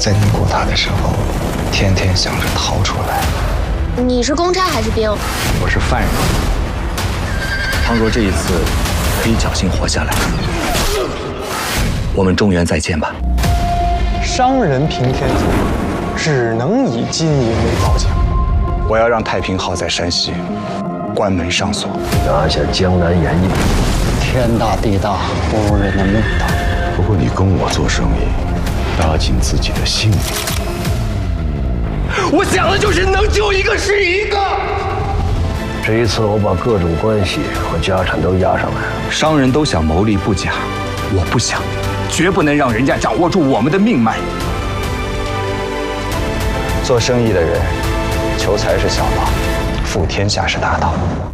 在尼古塔的时候，天天想着逃出来。 你是公差还是兵？ 我是犯人。倘若这一次可以侥幸活下来，我们中原再见吧。 商人平天下，只能以金银为宝强。 我要让太平号在山西关门上锁， 拿下江南盐业。 天大地大，不如人的命大。 不过你跟我做生意，搭紧自己的性命。 我想的就是能救一个是一个。 这一次我把各种关系和家产都押上来。 商人都想谋利不假，我不想，绝不能让人家掌握住我们的命脉。 做生意的人，求财是小道，富天下是大道。